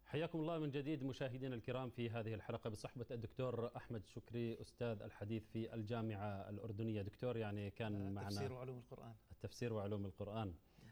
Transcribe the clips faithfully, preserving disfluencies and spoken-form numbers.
حياكم الله من جديد مشاهدينا الكرام في هذه الحلقة بصحبة الدكتور أحمد شكري أستاذ الحديث في الجامعة الأردنية. دكتور يعني كان معنا التفسير وعلوم القرآن التفسير وعلوم القرآن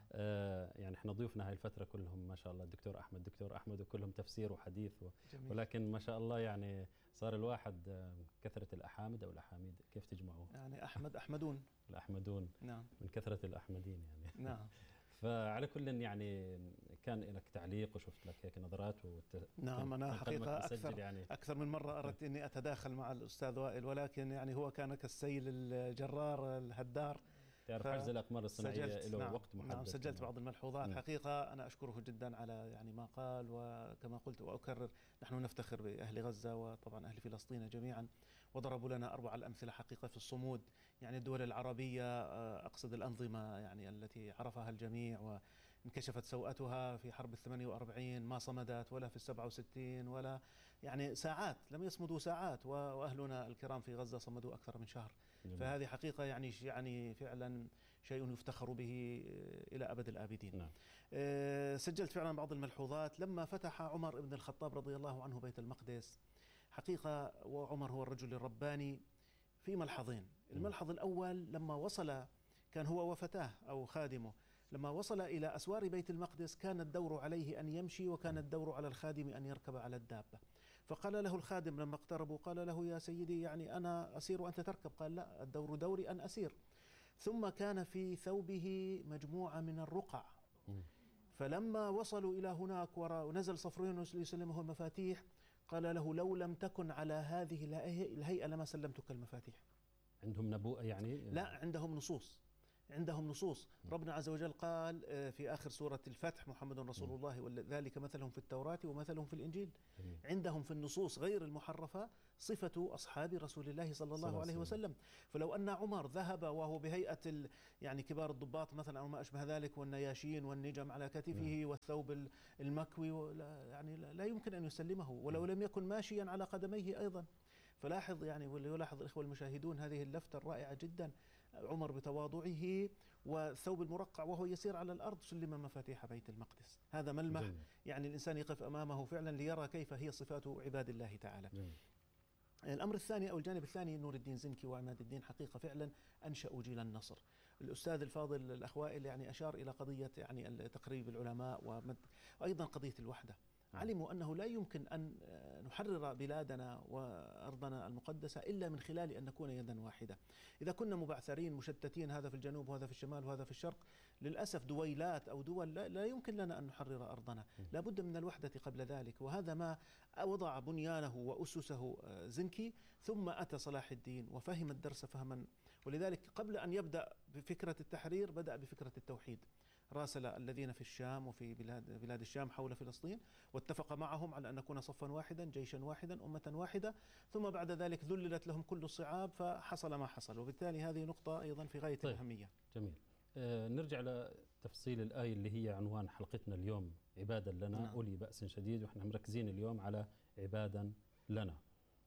آه يعني احنا ضيوفنا هاي الفترة كلهم ما شاء الله الدكتور أحمد دكتور أحمد وكلهم تفسير وحديث و... ولكن ما شاء الله يعني صار الواحد آه كثرة الأحامد أو الأحاميد كيف تجمعوه؟ يعني أحمد أحمدون الأحمدون نعم من كثرة الأحمدين يعني نعم. فعلى كل يعني كان لك تعليق وشفت لك هيك نظرات وت... نعم أنا حقيقة أكثر يعني. أكثر من مرة أردت إني أتداخل مع الأستاذ وائل، ولكن يعني هو كان كالسيل الجرار الهدار. تعرف حجز الأقمار الصناعية له نعم وقت محدد. نعم سجلت بعض الملحوظات. م. حقيقة أنا أشكره جدا على يعني ما قال، وكما قلت وأكرر نحن نفتخر بأهل غزة وطبعا أهل فلسطين جميعا، وضربوا لنا أروع الأمثلة حقيقة في الصمود. يعني الدول العربية أقصد الأنظمة يعني التي عرفها الجميع وانكشفت سوءتها في حرب الثمانية وأربعين ما صمدت، ولا في السبعة وستين، ولا يعني ساعات لم يصمدوا ساعات، وأهلنا الكرام في غزة صمدوا أكثر من شهر. جميل. فهذه حقيقة يعني يعني فعلا شيء يفتخر به إلى أبد الآبدين. نعم. أه سجلت فعلا بعض الملحوظات. لما فتح عمر بن الخطاب رضي الله عنه بيت المقدس حقيقة، وعمر هو الرجل الرباني، في ملحظين. الملحظ الأول لما وصل، كان هو وفتاه أو خادمه، لما وصل إلى أسوار بيت المقدس كان الدور عليه أن يمشي، وكان الدور على الخادم أن يركب على الدابة. فقال له الخادم لما اقتربوا، قال له يا سيدي يعني أنا أسير وأنت تركب. قال لا، الدور دوري أن أسير. ثم كان في ثوبه مجموعة من الرقع، فلما وصلوا إلى هناك ونزل صفرينوس ليسلمه المفاتيح قال له لو لم تكن على هذه الهيئة لما سلمتك المفاتيح. عندهم نبوءة يعني؟ لا، عندهم نصوص، عندهم نصوص. ربنا عز وجل قال في آخر سورة الفتح محمد رسول الله وذلك مثلهم في التوراة ومثلهم في الإنجيل. عندهم في النصوص غير المحرفة صفة أصحاب رسول الله صلى الله عليه وسلم. فلو أن عمر ذهب وهو بهيئة يعني كبار الضباط مثلا أو ما أشبه ذلك، والنياشين والنجم على كتفه والثوب المكوي، يعني لا يمكن أن يسلمه، ولو لم يكن ماشيا على قدميه أيضا. فلاحظ يعني وليلاحظ الإخوة المشاهدون هذه اللفتة الرائعة جدا. عمر بتواضعه والثوب المرقع وهو يسير على الأرض سلم مفاتيح بيت المقدس. هذا ملمح جميل. يعني الإنسان يقف أمامه فعلا ليرى كيف هي صفات عباد الله تعالى. جميل. الأمر الثاني أو الجانب الثاني، نور الدين زنكي وعماد الدين حقيقة فعلا أنشأوا جيل النصر. الأستاذ الفاضل الأخ وائل يعني أشار إلى قضية يعني تقريب العلماء وأيضا قضية الوحدة. علموا أنه لا يمكن أن نحرر بلادنا وأرضنا المقدسة إلا من خلال أن نكون يدا واحدة. إذا كنا مبعثرين مشتتين، هذا في الجنوب وهذا في الشمال وهذا في الشرق، للأسف دويلات أو دول لا, لا يمكن لنا أن نحرر أرضنا. لا بد من الوحدة قبل ذلك، وهذا ما وضع بنيانه وأسسه زنكي. ثم أتى صلاح الدين وفهم الدرس فهما، ولذلك قبل أن يبدأ بفكرة التحرير بدأ بفكرة التوحيد. راسل الذين في الشام وفي بلاد بلاد الشام حول فلسطين، واتفق معهم على أن نكون صفا واحدا جيشا واحدا أمة واحدة. ثم بعد ذلك ذللت لهم كل الصعاب فحصل ما حصل، وبالتالي هذه نقطة أيضا في غاية طيب. الأهمية. جميل. آه نرجع لتفصيل الآية اللي هي عنوان حلقتنا اليوم، عبادا لنا نعم. أولي بأس شديد، وإحنا مركزين اليوم على عبادا لنا.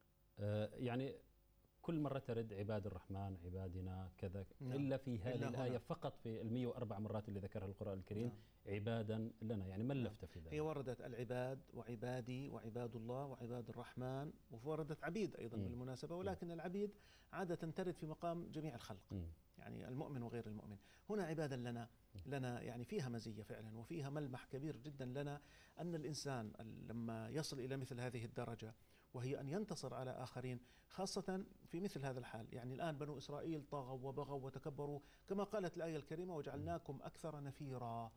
آه يعني كل مرة ترد عباد الرحمن عبادنا كذا نعم. إلا في هذه إلا الآية هنا. فقط في المئة وأربع مرات اللي ذكرها القرآن الكريم نعم. عبادا لنا، يعني ما اللفت في ذلك؟ هي وردت العباد وعبادي وعباد الله وعباد الرحمن، ووردت عبيد أيضا م. بالمناسبة، ولكن م. العبيد عادة ترد في مقام جميع الخلق م. يعني المؤمن وغير المؤمن. هنا عبادا لنا لنا يعني فيها مزية فعلا، وفيها ملمح كبير جدا لنا أن الإنسان لما يصل إلى مثل هذه الدرجة، وهي أن ينتصر على آخرين، خاصة في مثل هذا الحال. يعني الآن بنو إسرائيل طغوا وبغوا وتكبروا كما قالت الآية الكريمة وجعلناكم أكثر نفيرا.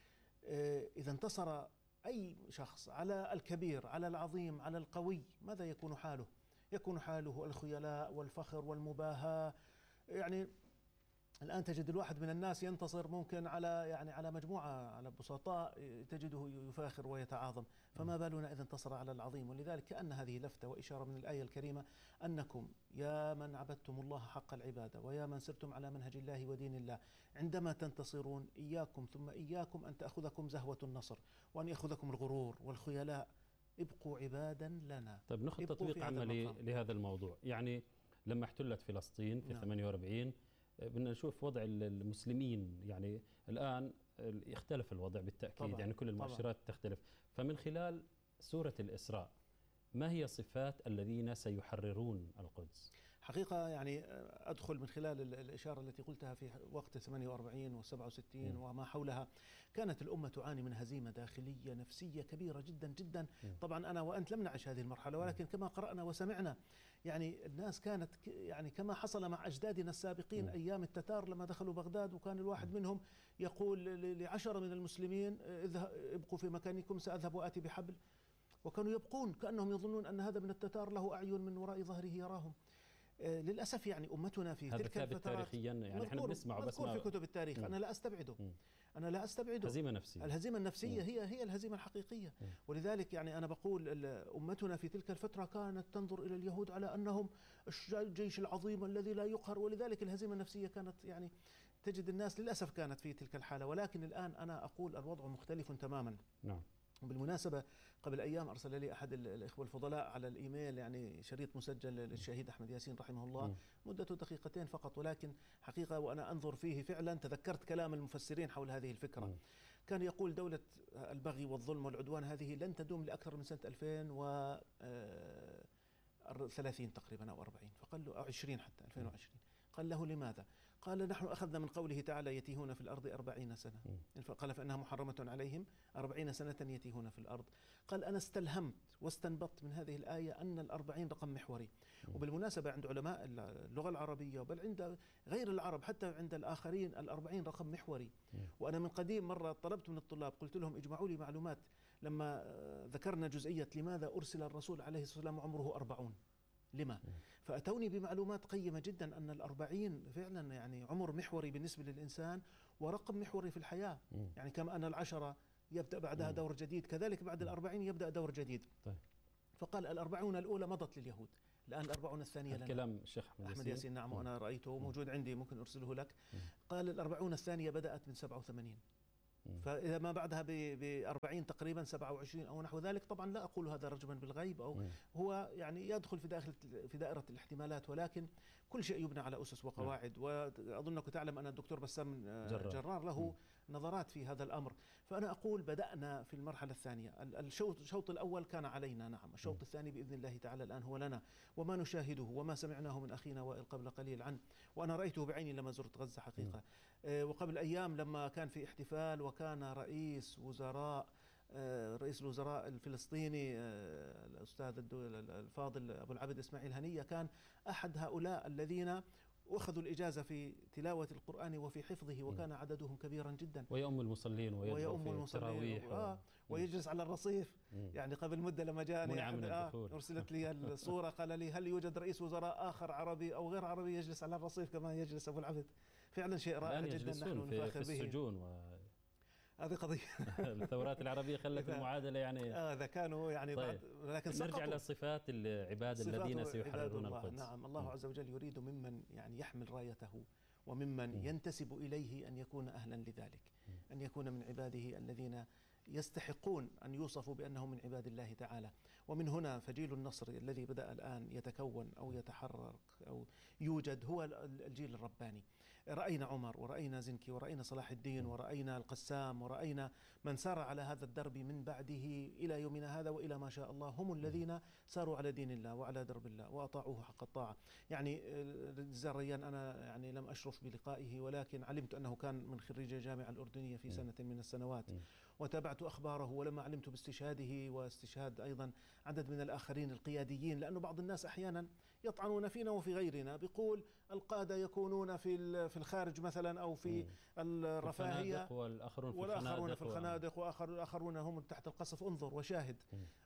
إذا انتصر أي شخص على الكبير على العظيم على القوي، ماذا يكون حاله؟ يكون حاله الخيلاء والفخر والمباهاة. يعني الآن تجد الواحد من الناس ينتصر ممكن على يعني على مجموعة على بسطاء تجده يفاخر ويتعاظم، فما بالنا إذا انتصر على العظيم. ولذلك كأن هذه لفتة وإشارة من الآية الكريمة أنكم يا من عبدتم الله حق العبادة ويا من سرتم على منهج الله ودين الله، عندما تنتصرون إياكم ثم إياكم أن تأخذكم زهوة النصر وأن يأخذكم الغرور والخيلاء. ابقوا عبادا لنا. طيب ناخذ تطبيق عملي لهذا الموضوع. يعني لما احتلت فلسطين في نعم. ثمانية وأربعين بدنا نشوف وضع المسلمين، يعني الآن يختلف الوضع بالتأكيد طبعا. يعني كل المؤشرات طبعا. تختلف. فمن خلال سورة الإسراء ما هي صفات الذين سيحررون القدس؟ حقيقة يعني أدخل من خلال الإشارة التي قلتها في وقت ثمانية وأربعين وسبعة وستين وما حولها. كانت الأمة تعاني من هزيمة داخلية نفسية كبيرة جدا جدا. طبعا أنا وأنت لم نعش هذه المرحلة، ولكن كما قرأنا وسمعنا يعني الناس كانت يعني كما حصل مع أجدادنا السابقين أيام التتار لما دخلوا بغداد، وكان الواحد منهم يقول لعشرة من المسلمين ابقوا في مكانكم سأذهب وآتي بحبل، وكانوا يبقون كأنهم يظنون أن هذا من التتار له أعين من وراء ظهره يراهم. للأسف يعني أمتنا في تلك الفترات تاريخيا يعني احنا بنسمعه بس مذكور في كتب التاريخ. م. أنا لا أستبعده م. أنا لا أستبعده. هزيمة نفسية. الهزيمة النفسية م. هي هي الهزيمة الحقيقية. م. ولذلك يعني أنا بقول أمتنا في تلك الفترة كانت تنظر إلى اليهود على أنهم الجيش العظيم الذي لا يقهر، ولذلك الهزيمة النفسية كانت يعني تجد الناس للأسف كانت في تلك الحالة. ولكن الآن أنا أقول الوضع مختلف تماما. نعم. وبالمناسبة قبل أيام أرسل لي أحد الإخوة الفضلاء على الإيميل يعني شريط مسجل للشهيد أحمد ياسين رحمه الله، مدته دقيقتين فقط، ولكن حقيقة وأنا أنظر فيه فعلا تذكرت كلام المفسرين حول هذه الفكرة. م. كان يقول دولة البغي والظلم والعدوان هذه لن تدوم لأكثر من سنة ألفين وثلاثين تقريبا أو أربعين، فقال له أو عشرين حتى ألفين وعشرين. قال له لماذا؟ قال نحن أخذنا من قوله تعالى يتيهون في الأرض أربعين سنة، قال فإنها محرمة عليهم أربعين سنة يتيهون في الأرض. قال أنا استلهمت واستنبطت من هذه الآية أن الأربعين رقم محوري. وبالمناسبة عند علماء اللغة العربية بل عند غير العرب حتى عند الآخرين الأربعين رقم محوري. وأنا من قديم مرة طلبت من الطلاب قلت لهم اجمعوا لي معلومات لما ذكرنا جزئية لماذا أرسل الرسول عليه الصلاة والسلام وعمره أربعون لما؟ فأتوني بمعلومات قيمة جدا أن الأربعين فعلا يعني عمر محوري بالنسبة للإنسان ورقم محوري في الحياة. يعني كما أن العشرة يبدأ بعدها دور جديد، كذلك بعد الأربعين يبدأ دور جديد. طيب. فقال الأربعون الأولى مضت لليهود، الآن الأربعون الثانية لنا. الكلام الشيخ أحمد ياسين. نعم وأنا رأيته موجود عندي ممكن أرسله لك. قال الأربعون الثانية بدأت من سبعة وثمانين، فإذا ما بعدها بأربعين تقريبا سبعة وعشرين أو نحو ذلك. طبعا لا أقول هذا رجما بالغيب أو م. هو يعني يدخل في داخل في دائرة الاحتمالات، ولكن كل شيء يبنى على أسس وقواعد. م. وأظنك تعلم أن الدكتور بسام جرار, جرار له م. نظرات في هذا الأمر. فأنا أقول بدأنا في المرحلة الثانية. الشوط الشوط الأول كان علينا، نعم. الشوط م. الثاني بإذن الله تعالى الآن هو لنا، وما نشاهده وما سمعناه من أخينا وائل قبل قليل عنه، وأنا رأيته بعيني لما زرت غزة حقيقة. م. وقبل أيام لما كان في احتفال وكان رئيس وزراء رئيس الوزراء الفلسطيني الأستاذ الفاضل أبو العبد إسماعيل هنية كان أحد هؤلاء الذين أخذوا الإجازة في تلاوة القرآن وفي حفظه، وكان عددهم كبيرا جدا. ويؤم المصلين ويدعو في التراويح آه ويجلس على الرصيف. مم. يعني قبل مدة لما جاءني آه أرسلت لي الصورة قال لي هل يوجد رئيس وزراء آخر عربي أو غير عربي يجلس على الرصيف كما يجلس أبو العبد؟ فعلا شيء رائع جدا نحن نفاخر به. السجون و... هذه قضية. الثورات العربية خلت المعادلة يعني هذا آه كانوا يعني طيب. بعد لكن نرجع لصفات العباد الذين سيحررون القدس. نعم الله عز وجل يريد ممن يعني يحمل رايته وممن م. ينتسب إليه أن يكون أهلا لذلك، م. أن يكون من عباده الذين يستحقون أن يوصفوا بأنهم من عباد الله تعالى. ومن هنا فجيل النصر الذي بدأ الآن يتكون أو يتحرك أو يوجد هو الجيل الرباني. رأينا عمر ورأينا زنكي ورأينا صلاح الدين ورأينا القسام ورأينا من سار على هذا الدرب من بعده إلى يومنا هذا وإلى ما شاء الله، هم الذين ساروا على دين الله وعلى درب الله وأطاعوه حق الطاعة. يعني نزار ريان أنا يعني لم أشرف بلقائه، ولكن علمت أنه كان من خريجي الجامعة الأردنية في سنة من السنوات، وتابعت أخباره. ولما علمت باستشهاده واستشهاد أيضا عدد من الآخرين القياديين، لأنه بعض الناس أحيانا يطعنون فينا وفي غيرنا، بيقول القادة يكونون في في الخارج مثلا أو في الرفاهية والآخرون في, والآخرون في الخنادق وآخرون هم تحت القصف. انظر وشاهد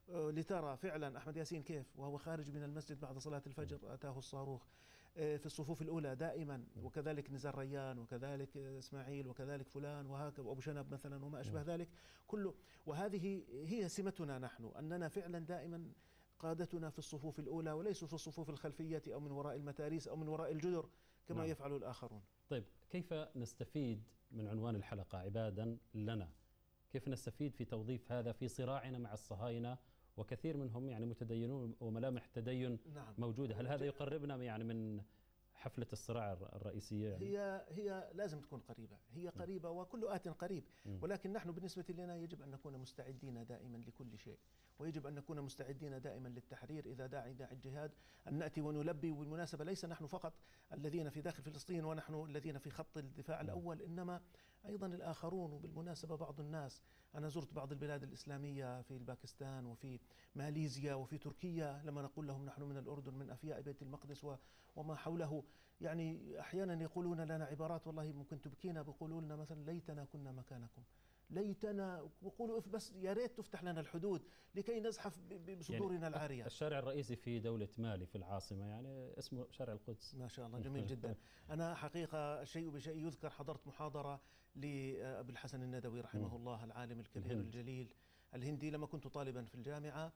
لترى فعلا أحمد ياسين كيف وهو خارج من المسجد بعد صلاة الفجر أتاه الصاروخ في الصفوف الأولى دائما، وكذلك نزار ريان وكذلك إسماعيل وكذلك فلان وهكذا وأبو شنب مثلا وما أشبه ذلك كله. وهذه هي سمتنا نحن، أننا فعلا دائما قادتنا في الصفوف الأولى وليسوا في الصفوف الخلفية أو من وراء المتاريس أو من وراء الجدر كما نعم. يفعل الآخرون. طيب كيف نستفيد من عنوان الحلقة عبادا لنا؟ كيف نستفيد في توظيف هذا في صراعنا مع الصهاينة وكثير منهم يعني متدينون وملامح تدين نعم. موجودة؟ هل هذا يقربنا يعني من حفلة الصراع الرئيسية يعني. هي هي لازم تكون قريبة، هي قريبة وكل آت قريب، ولكن نحن بالنسبة لنا يجب أن نكون مستعدين دائما لكل شيء، ويجب أن نكون مستعدين دائما للتحرير إذا داعي داعي الجهاد أن نأتي ونلبي. وبالمناسبة ليس نحن فقط الذين في داخل فلسطين ونحن الذين في خط الدفاع الأول، إنما أيضا الآخرون. وبالمناسبة بعض الناس، أنا زرت بعض البلاد الإسلامية في باكستان وفي ماليزيا وفي تركيا، لما نقول لهم نحن من الأردن من أفياء بيت المقدس وما حوله، يعني أحيانا يقولون لنا عبارات والله ممكن تبكينا، بيقولوا لنا مثلا ليتنا كنا مكانكم، ليتنا، بيقولوا بس يا ريت تفتح لنا الحدود لكي نزحف بصدورنا يعني العارية. الشارع الرئيسي في دولة مالي في العاصمة يعني اسمه شارع القدس. ما شاء الله، جميل جدا. أنا حقيقة الشيء بشيء يذكر، حضرت محاضرة لأبي الحسن الندوي رحمه الله، العالم الكبير الجليل الهندي، لما كنت طالبا في الجامعة،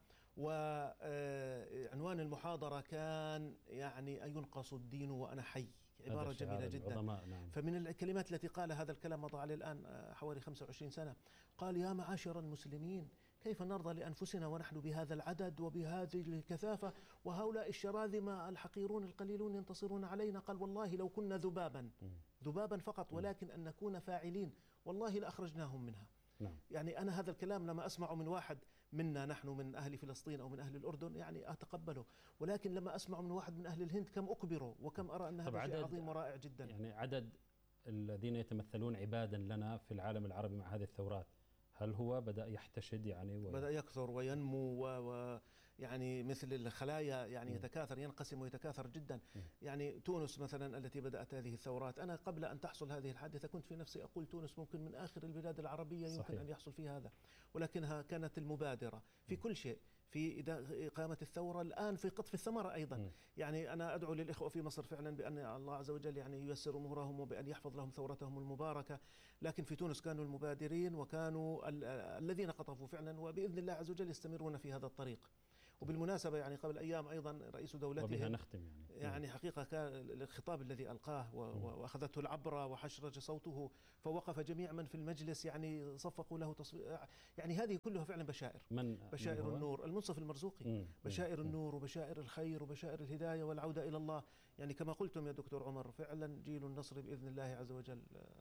وعنوان المحاضرة كان يعني أينقص الدين وأنا حي، عبارة جميلة جدا. نعم. فمن الكلمات التي قال هذا الكلام مضى عليه الآن حوالي خمسة وعشرين سنة، قال: يا معاشر المسلمين، كيف نرضى لأنفسنا ونحن بهذا العدد وبهذه الكثافة وهؤلاء الشراذمة الحقيرون القليلون ينتصرون علينا؟ قال: والله لو كنا ذبابا ذبابا فقط، ولكن أن نكون فاعلين والله لأخرجناهم منها. نعم. يعني أنا هذا الكلام لما أسمعه من واحد منا نحن من أهل فلسطين أو من أهل الأردن يعني أتقبله، ولكن لما أسمع من واحد من أهل الهند كم أكبره وكم أرى أن هذا شيء عظيم ورائع جدا. يعني عدد الذين يتمثلون عبادا لنا في العالم العربي مع هذه الثورات، هل هو بدأ يحتشد يعني و... بدأ يكثر وينمو و... يعني مثل الخلايا يعني م. يتكاثر، ينقسم ويتكاثر جدا. م. يعني تونس مثلا التي بدأت هذه الثورات، أنا قبل أن تحصل هذه الحادثة كنت في نفسي أقول تونس ممكن من آخر البلاد العربية يمكن صحيح. أن يحصل فيها هذا، ولكنها كانت المبادرة في م. كل شيء، في إقامة الثورة، الآن في قطف الثمرة أيضا. م. يعني أنا أدعو للإخوة في مصر فعلا بأن الله عز وجل يعني ييسر أمورهم وبأن يحفظ لهم ثورتهم المباركة، لكن في تونس كانوا المبادرين وكانوا ال... الذين قطفوا فعلا، وبإذن الله عز وجل يستمرون في هذا الطريق. وبالمناسبة يعني قبل أيام أيضا رئيس دولته وبها نختم يعني يعني حقيقة كان الخطاب الذي ألقاه وأخذته العبرة وحشرج صوته، فوقف جميع من في المجلس يعني صفقوا له تصفيق. يعني هذه كلها فعلا بشائر، من بشائر من النور، المنصف المرزوقي. مم. بشائر مم. النور وبشائر الخير وبشائر الهداية والعودة إلى الله. يعني كما قلتم يا دكتور عمر، فعلا جيل النصر بإذن الله عز وجل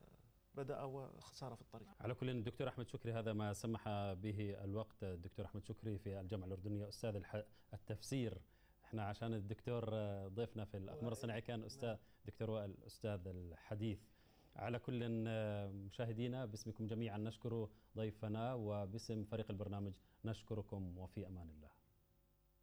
بدأ وخسارة في الطريق. على كل، الدكتور أحمد شكري، هذا ما سمح به الوقت. الدكتور أحمد شكري في الجامعة الأردنية، أستاذ التفسير. احنا عشان الدكتور ضيفنا في الأقمار الصناعية كان أستاذ دكتور وائل أستاذ الحديث. على كل، مشاهدينا باسمكم جميعا نشكر ضيفنا، وباسم فريق البرنامج نشكركم، وفي أمان الله.